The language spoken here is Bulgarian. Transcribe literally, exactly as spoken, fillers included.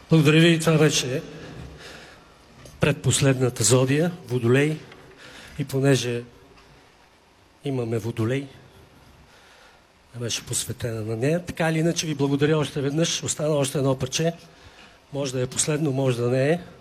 Благодаря ви. Това беше предпоследната зодия, Водолей. И понеже имаме Водолей, беше посветена на нея. Така или иначе ви благодаря още веднъж. Остана още едно парче. Може да е последно, може да не е.